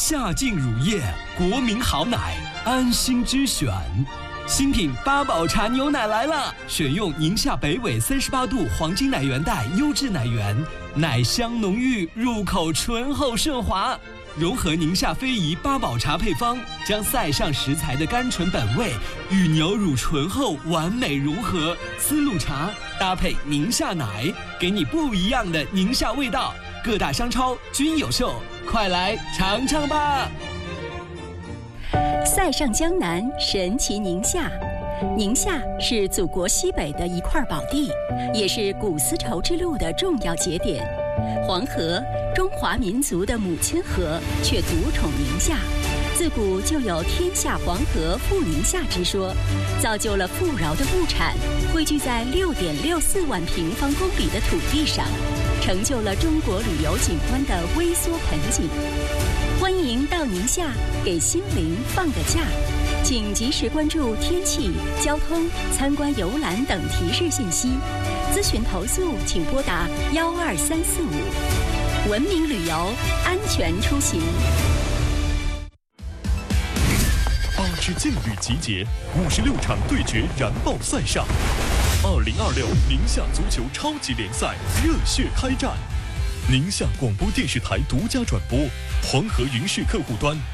夏净乳液，国民好奶，安心之选。新品八宝茶牛奶来了，选用宁夏北纬38度黄金奶源带优质奶源，奶香浓郁，入口醇厚顺滑。融合宁夏非遗八宝茶配方，将塞上食材的甘醇本味与牛乳醇厚完美融合，丝路茶搭配宁夏奶，给你不一样的宁夏味道。各大商超均有售，快来尝尝吧！ 塞上江南，神奇宁夏。宁夏是祖国西北的一块宝地，也是古丝绸之路的重要节点。黄河，中华民族的母亲河，却独宠宁夏。自古就有天下黄河富宁夏之说，造就了富饶的物产汇聚在6.64万平方公里的土地上，成就了中国旅游景观的微缩盆景。欢迎到宁夏给心灵放个假，请及时关注天气、交通、参观游览等提示信息。咨询投诉请拨打12345。文明旅游，安全出行。 8支劲旅集结，56场对决燃爆赛上，2026宁夏足球超级联赛热血开战。宁夏广播电视台独家转播，黄河云视客户端